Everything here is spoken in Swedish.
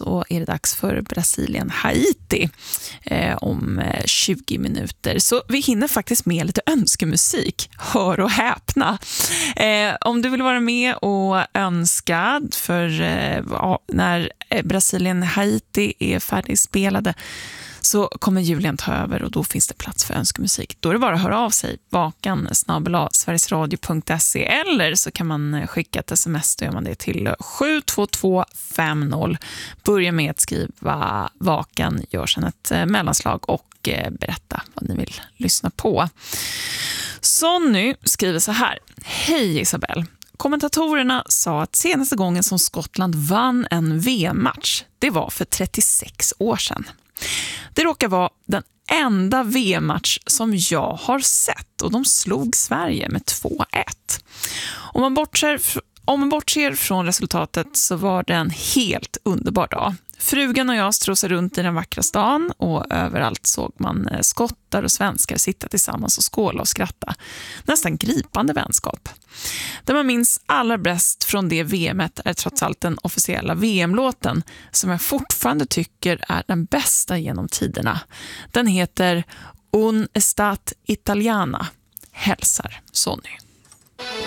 så är det dags för Brasilien-Haiti om 20 minuter. Så vi hinner faktiskt med lite önskemusik. Hör och häpna. Om du vill vara med och önska för när Brasilien-Haiti är färdigspelade så kommer Julian ta över och då finns det plats för önskemusik. Då är det bara att höra av sig, vakan@sverigesradio.se, eller så kan man skicka ett sms, då gör man det till 72250. Börja med att skriva vakan, gör sedan ett mellanslag och berätta vad ni vill lyssna på. Sonny skriver så här: Hej Isabel. Kommentatorerna sa att senaste gången som Skottland vann en VM-match, det var för 36 år sedan. Det råkar vara den enda VM-match som jag har sett och de slog Sverige med 2-1. Om man bortser från resultatet så var det en helt underbar dag. Frugan och jag strosade runt i den vackra stan och överallt såg man skottar och svenskar sitta tillsammans och skåla och skratta. Nästan gripande vänskap. Det man minns allra bäst från det VM:et är trots allt den officiella VM-låten som jag fortfarande tycker är den bästa genom tiderna. Den heter Un Estat Italiana. Hälsar Sonny.